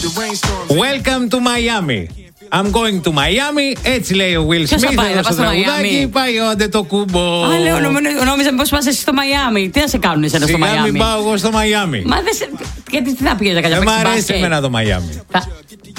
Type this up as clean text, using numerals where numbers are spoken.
Welcome to Miami. I'm going to Miami. Έτσι λέει ο Will Smith εδώ στο τραγουδάκι. Πάει ο Αντετοκούμπο. Α, λέω, νόμιζα πως πας εσύ στο Μαϊάμι. Τι να σε κάνουν εσένα στο Μαϊάμι? Σιγά μην πάω εγώ στο Μαϊάμι. Μα γιατί τι θα πήγαινε να κάνει? Μ' αρέσει εμένα το Μαϊάμι.